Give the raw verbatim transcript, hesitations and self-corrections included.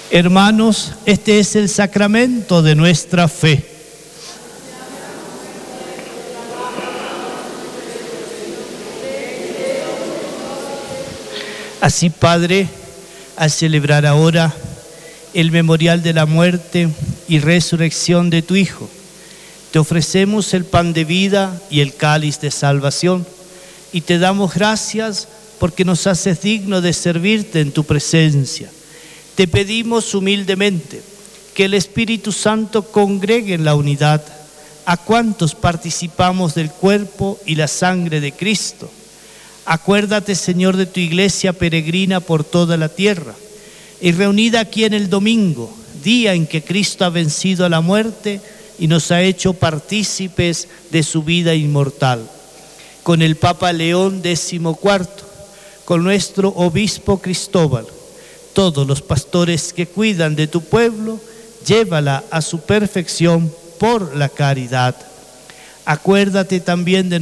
Hermanos, este es el sacramento de nuestra fe. Así, Padre, al celebrar ahora el memorial de la muerte y resurrección de tu Hijo, te ofrecemos el pan de vida y el cáliz de salvación, y te damos gracias porque nos haces digno de servirte en tu presencia. Te pedimos humildemente que el Espíritu Santo congregue en la unidad a cuantos participamos del cuerpo y la sangre de Cristo. Acuérdate, Señor, de tu iglesia peregrina por toda la tierra y reunida aquí en el domingo, día en que Cristo ha vencido a la muerte y nos ha hecho partícipes de su vida inmortal. Con el Papa León decimocuarto, con nuestro obispo Cristóbal, todos los pastores que cuidan de tu pueblo, llévala a su perfección por la caridad. Acuérdate también de